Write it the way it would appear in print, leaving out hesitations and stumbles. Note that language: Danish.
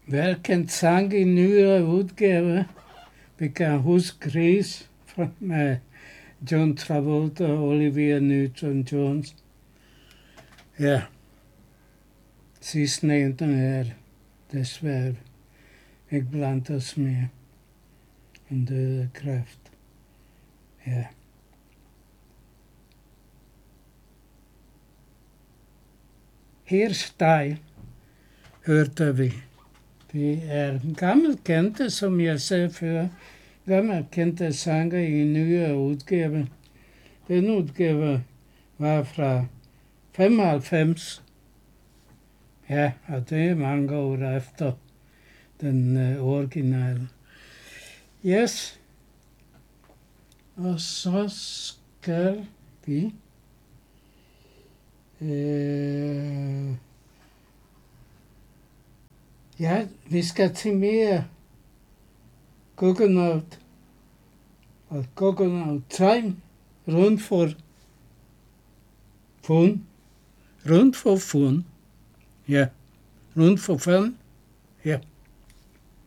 Hvilken sang i nyere udgave? Vi kan huske Grease med John Travolta og Olivia Newton-John. Ja, sidstnævnte er desværre ikke blandt os mere. Hun døde af kræft. Ja. Hairstyle hørte vi. Det er en gammel kendte, som jeg sagde før. Gammel kendte sanger i en nyere udgave. Den udgave var fra 95. Ja, og det er mange år efter den originale. Yes. Og så skal vi ja, vi skal til mere coconut og coconut time rundt for fun. Rundt for fun. Ja, rundt for fun. Ja.